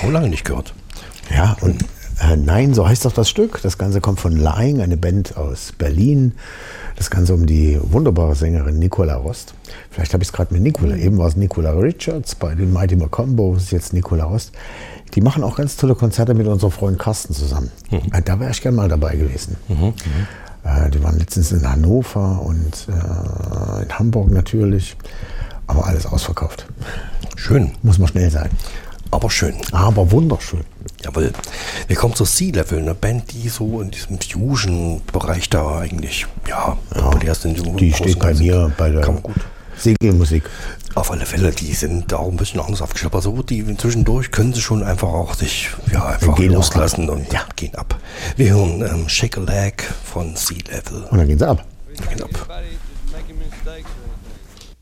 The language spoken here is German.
auch lange nicht gehört. Ja, und Nein, so heißt doch das Stück. Das Ganze kommt von Lying, eine Band aus Berlin. Das Ganze um die wunderbare Sängerin Nicola Rost. Vielleicht habe ich es gerade mit Nicola. Eben war es Nicola Richards bei den Mighty Macombo, ist jetzt Nicola Rost. Die machen auch ganz tolle Konzerte mit unserem Freund Carsten zusammen. Da wäre ich gern mal dabei gewesen. Die waren letztens in Hannover und in Hamburg natürlich. Aber alles ausverkauft. Schön. Muss man schnell sein. Aber schön. Aber wunderschön. Jawohl. Wir kommen zur Sea Level, eine Band, die so in diesem Fusion-Bereich da eigentlich, populär sind. Die steht bei mir bei der Segelmusik. Auf alle Fälle, die sind auch ein bisschen anders aufgestellt. Aber so, die zwischendurch können sie schon einfach auch sich einfach loslassen und gehen ab. Wir hören Shake a Leg von Sea Level. Und dann gehen sie ab. Gehen ab.